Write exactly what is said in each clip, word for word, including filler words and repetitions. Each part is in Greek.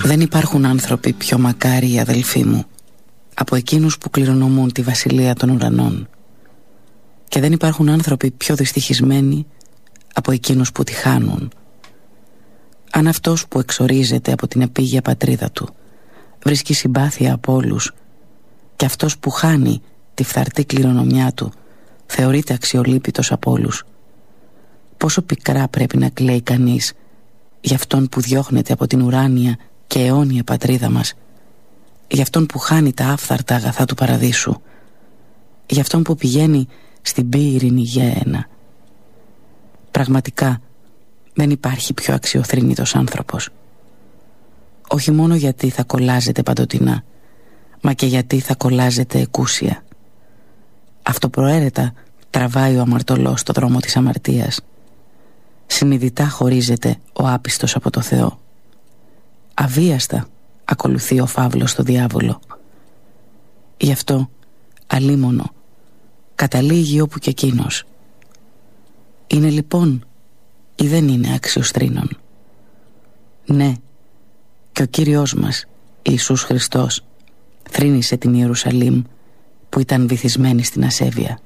Δεν υπάρχουν άνθρωποι πιο μακάριοι, αδελφοί μου, από εκείνους που κληρονομούν τη βασιλεία των ουρανών. Και δεν υπάρχουν άνθρωποι πιο δυστυχισμένοι από εκείνους που τη χάνουν. Αν αυτός που εξορίζεται από την επίγεια πατρίδα του βρίσκει συμπάθεια από όλους, και αυτός που χάνει τη φθαρτή κληρονομιά του θεωρείται αξιολύπητος από όλους, πόσο πικρά πρέπει να κλαίει κανείς για αυτόν που διώχνεται από την ουράνια και αιώνια πατρίδα μας, για αυτόν που χάνει τα άφθαρτα αγαθά του παραδείσου, για αυτόν που πηγαίνει στην πύρινη γέαινα. Πραγματικά δεν υπάρχει πιο αξιοθρήνητος άνθρωπος. Όχι μόνο γιατί θα κολλάζεται παντοτινά, μα και γιατί θα κολλάζεται εκούσια. Αυτοπροαίρετα τραβάει ο αμαρτωλός στο δρόμο της αμαρτίας. Συνειδητά χωρίζεται ο άπιστος από το Θεό. Αβίαστα ακολουθεί ο φαύλος στο διάβολο. Γι' αυτό αλίμονο καταλήγει όπου και εκείνος. Είναι λοιπόν ή δεν είναι άξιος θρήνων? Ναι, και ο Κύριος μας Ιησούς Χριστός θρήνησε την Ιερουσαλήμ που ήταν βυθισμένη στην ασέβεια.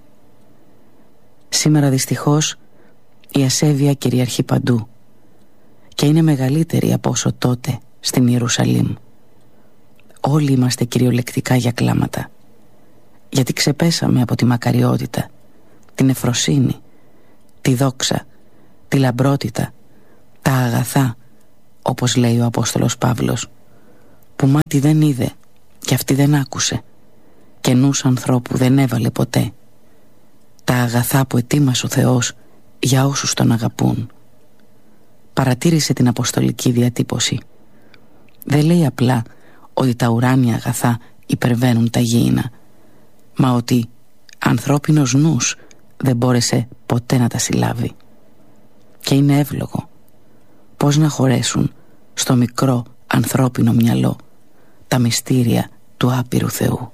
Σήμερα δυστυχώς η ασέβεια κυριαρχεί παντού και είναι μεγαλύτερη από όσο τότε στην Ιερουσαλήμ. Όλοι είμαστε κυριολεκτικά για κλάματα, γιατί ξεπέσαμε από τη μακαριότητα, την ευφροσύνη, τη δόξα, τη λαμπρότητα, τα αγαθά, όπως λέει ο Απόστολος Παύλος, που μάτι δεν είδε και αυτή δεν άκουσε και νους ανθρώπου δεν έβαλε ποτέ, τα αγαθά που ετοίμασε ο Θεός για όσους τον αγαπούν. Παρατήρησε την αποστολική διατύπωση. Δεν λέει απλά ότι τα ουράνια αγαθά υπερβαίνουν τα γήινα, μα ότι ανθρώπινος νους δεν μπόρεσε ποτέ να τα συλλάβει. Και είναι εύλογο. Πώς να χωρέσουν στο μικρό ανθρώπινο μυαλό τα μυστήρια του άπειρου Θεού?